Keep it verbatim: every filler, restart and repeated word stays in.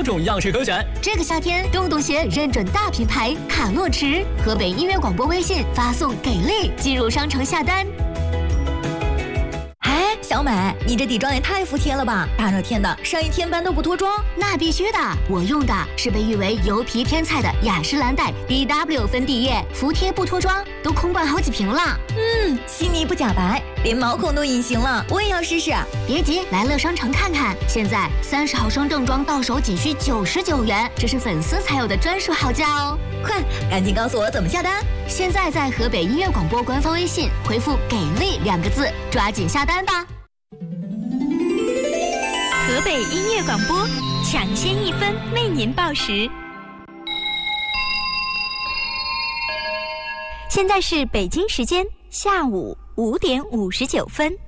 种样式可选。 这个夏天，洞洞鞋认准大品牌卡洛驰，河北音乐广播微信发送“给力”进入商城下单。 哎，小美，你这底妆也太服帖了吧！大热天的，上一天班都不脱妆？ 那必须的，我用的是被誉为油皮天菜的雅诗兰黛 B W 粉底液，服帖不脱妆，都空罐好几瓶了。 嗯，细腻不假白，连毛孔都隐形了，我也要试试。 别急，来乐商城看看，现在三十毫升正装到手仅需九十九元，这是粉丝才有的专属好价哦！ 快，赶紧告诉我怎么下单。 现在在河北音乐广播官方微信回复“给力”两个字，抓紧下单吧。 河北音乐广播，抢先一分为您报时。现在是北京时间下午五点五十九分。